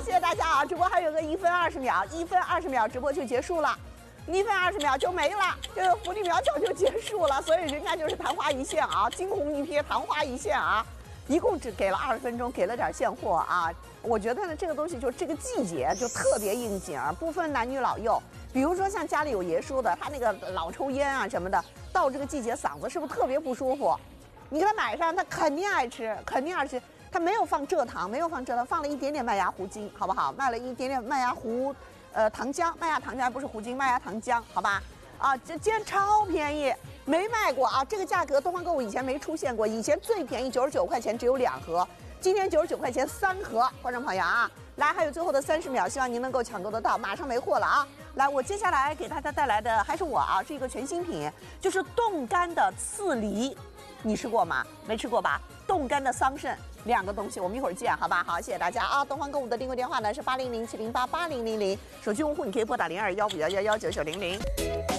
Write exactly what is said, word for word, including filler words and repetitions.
谢谢大家啊！直播还有个一分二十秒，一分二十秒直播就结束了，一分二十秒就没了，这个福利秒脚就结束了，所以人家就是昙花一现啊，惊鸿一瞥，昙花一现啊，一共只给了二十分钟，给了点现货啊。我觉得呢，这个东西就这个季节就特别应景，不分男女老幼。比如说像家里有爷叔的，他那个老抽烟啊什么的，到这个季节嗓子是不是特别不舒服？你给他买上，他肯定爱吃，肯定爱吃。他没有放蔗糖，没有放蔗糖，放了一点点麦芽糊精，好不好？卖了一点点麦芽糊，呃，糖浆，麦芽糖浆还不是糊精，麦芽糖浆，好吧？啊，这今天超便宜，没卖过啊！这个价格东方购物以前没出现过，以前最便宜九十九块钱只有两盒，今天九十九块钱三盒，观众朋友啊，来，还有最后的三十秒，希望您能够抢购得到，马上没货了啊！来，我接下来给大家带来的还是我啊，是一个全新品，就是冻干的刺梨，你吃过吗？没吃过吧？冻干的桑葚，两个东西，我们一会儿见，好吧？好，谢谢大家啊！东方购物的订购电话呢是八零零七零八八零零零，手机用户你可以拨打零二幺五幺幺幺九九零零。